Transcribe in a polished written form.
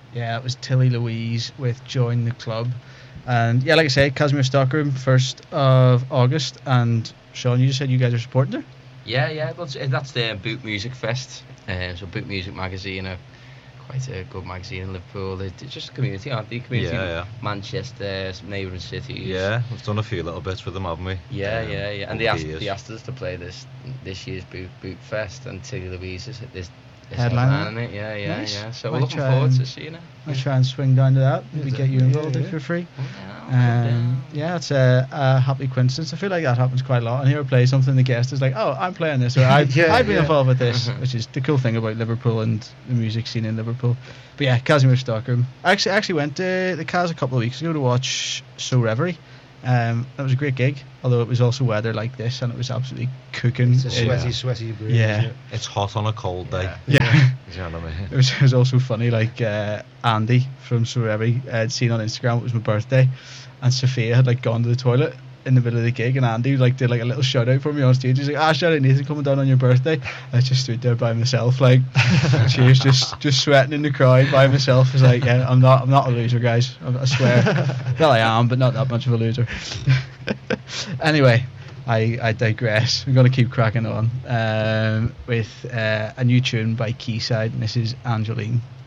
Yeah, it was Tilly Louise with Join the Club. And yeah, like I say, Casimir Stockroom, 1st of August. And Sean, you just said you guys are supporting her? Yeah, well, that's the Boot Music Fest. So Boot Music magazine, quite a good magazine in Liverpool. They're just a community, aren't they? Community, Yeah. Manchester, some neighbouring cities. Yeah, we've done a few little bits with them, haven't we? Yeah. And they over the asked us to play this year's Boot Fest, and Tilly Louise is Headline it. Yeah. Nice. So Might we're looking try forward and- to seeing it. I'll try and swing down to that. Maybe get you involved if you're free. Yeah, it's a happy coincidence. I feel like that happens quite a lot. And here I play something, the guest is like, "Oh, I'm playing this," or "I've been involved with this," which is the cool thing about Liverpool and the music scene in Liverpool. But yeah, Casimir Stockroom. I actually went to the Cas a couple of weeks ago to watch So Reverie. That was a great gig, although it was also weather like this and it was absolutely cooking. It's a sweaty breeze. Yeah. It's hot on a cold day. Yeah. You know what I mean? It was also funny, like Andy from So Reverie had seen on Instagram it was my birthday, and Sophia had like gone to the toilet in the middle of the gig, and Andy like did like a little shout out for me on stage. He's like, shout out Nathan coming down on your birthday. I just stood there by myself, like cheers, just sweating in the crowd by myself. I was like, yeah, I'm not a loser, guys, I swear. Well, I am, but not that much of a loser. Anyway, I digress. I'm going to keep cracking on with a new tune by Quayside, and this is Angeline.